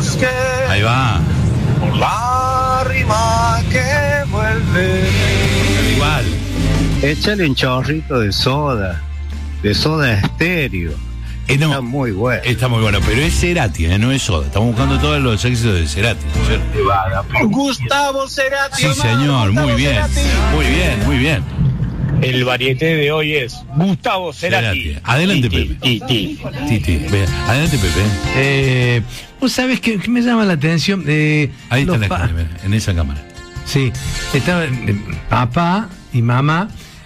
busqué. Ahí va. Por la rima que vuelve. Igual. Échale un chorrito de soda estéreo. No, Está muy bueno. Está muy bueno, pero es Cerati, no es Soda. Estamos buscando todos los éxitos de Cerati, ¿no es cierto? Gustavo Cerati. Sí, señor, muy bien. Muy bien, muy bien. El varieté de hoy es Gustavo Cerati. Adelante, Pepe. Titi. Adelante, Pepe. Vos sabés que me llama la atención. Ahí está la cámara, en esa cámara. Sí, estaba papá y mamá,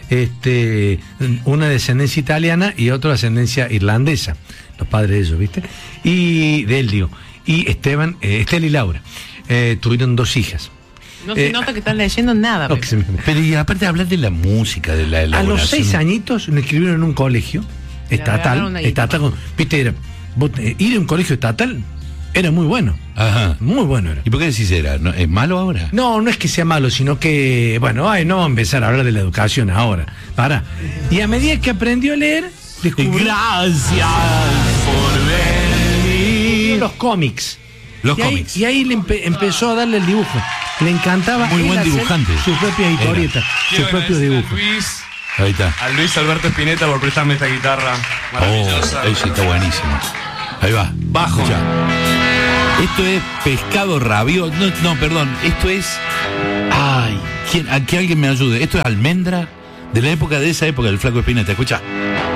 una descendencia italiana y otra descendencia irlandesa, los padres de ellos, ¿viste? Y de él, digo. Y Estela y Laura tuvieron 2 hijas. No se nota que están leyendo nada. No, Pero y aparte hablar de la música, de la elaboración. A los 6 añitos me escribieron en un colegio estatal, viste, ir a un colegio estatal era muy bueno. Ajá. Muy bueno era. ¿Y por qué decís era? ¿No, ¿es malo ahora? No es que sea malo, sino que, bueno, no vamos a empezar a hablar de la educación ahora. Y a medida que aprendió a leer, descubrió Gracias por venir. los cómics. Los cómics. Y ahí le empezó a darle el dibujo. Le encantaba. Muy buen dibujante. Sus propias historietas, sus propios dibujos. Ahí está. A Luis Alberto Spinetta por prestarme esta guitarra maravillosa. Ahí sí está buenísimo. Ahí va. Bajo. Escuchá. Esto es pescado rabioso. No, perdón. Esto es. Ay, que alguien me ayude. Esto es almendra de la época, de esa época del Flaco Spinetta. Escucha.